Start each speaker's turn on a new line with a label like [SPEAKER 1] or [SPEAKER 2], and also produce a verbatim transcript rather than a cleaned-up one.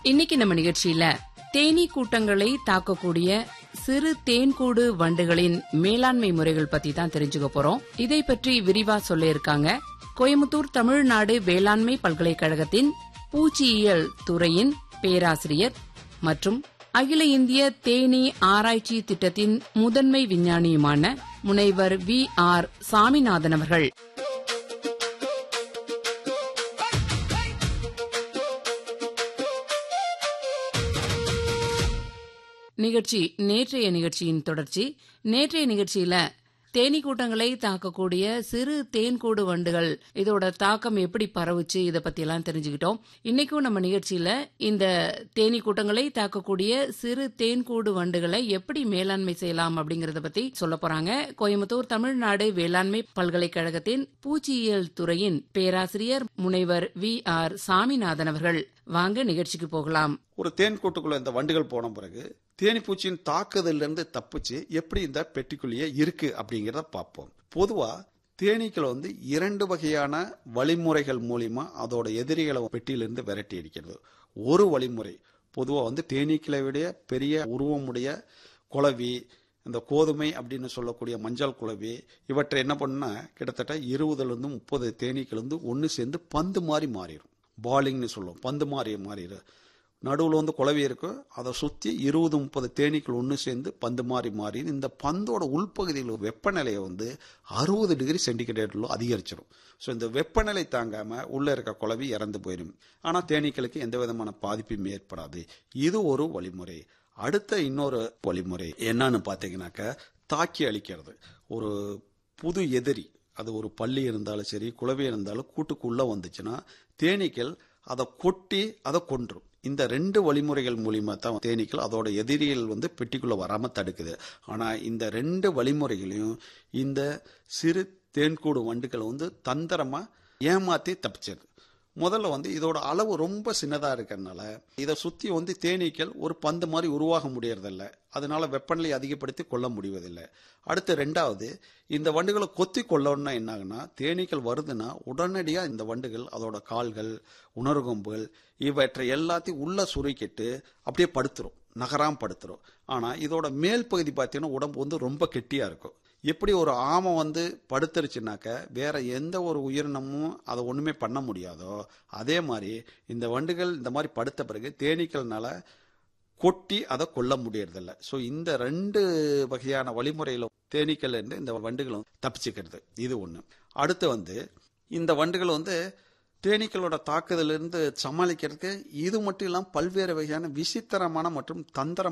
[SPEAKER 1] இன்னைக்கு நம்ம நிகழ்ச்சியில தேனீ கூட்டங்களை தாக்கக்கூடிய சிறு தேன்கூடு வண்டுகளின் மேலாண்மை முறைகள் பத்தி தான் தெரிஞ்சுக்க போறோம். இதை பற்றி விரிவா சொல்ல இருக்காங்க கோயம்புத்தூர் தமிழ்நாடு வேளாண்மை பல்கலைக்கழகத்தின் பூச்சியியல் துறையின் பேராசிரியர் மற்றும் அகில இந்திய தேனீ ஆராய்ச்சி திட்டத்தின் முதன்மை விஞ்ஞானியுமான முனைவர் வி ஆர் சாமிநாதன் அவர்கள். நிகழ்ச்சி நேற்றைய நிகழ்ச்சியின் தொடர்ச்சி. நேற்றைய நிகழ்ச்சியில தேனீ கூட்டங்களை தாக்கக்கூடிய சிறு தேன்கூடு வண்டுகள் இதோட தாக்கம் எப்படி பரவுச்சு இத பத்தி எல்லாம் தெரிஞ்சுக்கிட்டோம். இன்னைக்கும் நம்ம நிகழ்ச்சியில இந்த தேனீ கூட்டங்களை தாக்கக்கூடிய சிறு தேன்கூடு வண்டுகளை எப்படி மேலாண்மை செய்யலாம் அப்படிங்கறத பத்தி சொல்ல போறாங்க கோயம்புத்தூர் தமிழ்நாடு வேளாண்மை பல்கலைக்கழகத்தின் பூச்சியியல் துறையின் பேராசிரியர் முனைவர் வி ஆர் சாமிநாதன் அவர்கள். வாங்க நிகழ்ச்சிக்கு போகலாம்.
[SPEAKER 2] ஒரு தேன் கூட்டுக்குள்ள இந்த வண்டுகள் போன பிறகு தேனீப்பூச்சியின் தாக்குதல்ல இருந்து தப்பிச்சு எப்படி இந்த பெட்டிக்குள்ளேயே இருக்கு அப்படிங்கறத பார்ப்போம். பொதுவா தேனீக்கள் வந்து இரண்டு வகையான வழிமுறைகள் மூலியமா அதோட எதிரிகளை பெட்டியிலிருந்து விரட்டி அடிக்கிறது. ஒரு வழிமுறை பொதுவா வந்து தேனீக்களை விட பெரிய உருவமுடைய குளவி, இந்த கோதுமை அப்படின்னு சொல்லக்கூடிய மஞ்சள் குளவி, இவற்றை என்ன பண்ணா கிட்டத்தட்ட இருபதுல இருந்து முப்பது தேனீக்கள் வந்து ஒன்னு சேர்ந்து பந்து மாதிரி மாறிடும். பாலிங்னு சொல்லுவோம். பந்து மாதிரி மாறிடும். நடுவில் வந்து குளவி இருக்கும், அதை சுற்றி இருபது முப்பது தேனீக்கள் ஒன்று சேர்ந்து பந்து மாறி மாறி இந்த பந்தோட உள்பகுதியில் வெப்பநிலையை வந்து அறுபது டிகிரி சென்டிகிரேட்ல அதிகரிச்சிடும். ஸோ இந்த வெப்பநிலை தாங்காமல் உள்ளே இருக்க குளவி இறந்து போயிடும். ஆனால் தேனீக்களுக்கு எந்த விதமான பாதிப்பும் ஏற்படாது. இது ஒரு வழிமுறை. அடுத்த இன்னொரு வழிமுறை என்னன்னு பார்த்தீங்கன்னாக்க தாக்கி அழிக்கிறது. ஒரு புது எதிரி, அது ஒரு பள்ளி இருந்தாலும் சரி குளவி இருந்தாலும் கூட்டுக்குள்ளே வந்துச்சுன்னா தேனீக்கள் அதை கொட்டி அதை கொன்றும். இந்த ரெண்டு வழிமுறைகள் மூலியமா தான் தேனீக்கள் அதோட எதிரிகள் வந்து பெட்டிக்குள்ள வராம தடுக்குது. ஆனா இந்த ரெண்டு வழிமுறைகளையும் இந்த சிறு தேன்கூடு வண்டுகள் வந்து தந்திரமா ஏமாத்தி தப்பிச்சிருது. முதல்ல வந்து இதோட அளவு ரொம்ப சின்னதா இருக்கிறதுனால இதை சுத்தி வந்து தேனீக்கள் ஒரு பந்து மாதிரி உருவாக முடியறதில்லை. அதனால வெப்பநிலை அதிகப்படுத்தி கொள்ள முடிவதில்லை. அடுத்து ரெண்டாவது, இந்த வண்டுகளை கொத்தி கொள்ளணும்னா என்ன ஆகுனா, தேனீக்கள் வருதுன்னா உடனடியாக இந்த வண்டுகள் அதோட கால்கள், உணர்கொம்புகள் இவற்றை எல்லாத்தையும் உள்ள சுருக்கிட்டு அப்படியே படுத்துரும், நகராம படுத்துரும். ஆனால் இதோட மேல் பகுதி பார்த்தீங்கன்னா உடம்பு வந்து ரொம்ப கெட்டியா இருக்கும். எப்படி ஒரு ஆமை வந்து படுத்துருச்சுனாக்க வேற எந்த ஒரு உயிரினமும் அதை ஒண்ணுமே பண்ண முடியாதோ, அதே மாதிரி இந்த வண்டுகள் இந்த மாதிரி படுத்த பிறகு தேனீக்கள்னால கொட்டி அதை கொல்ல முடியறதில்ல. ஸோ இந்த ரெண்டு வகையான வழிமுறையில தேனீக்கள் இருந்து இந்த வண்டுகளும் தப்பிச்சுக்கிறது. இது ஒண்ணு. அடுத்து வந்து இந்த வண்டுகள் வந்து தேனீக்களோட தாக்குதலிருந்து சமாளிக்கிறதுக்கு இது மட்டும் இல்லாமல் பல்வேறு வகையான விசித்திரமான மற்றும் தந்திர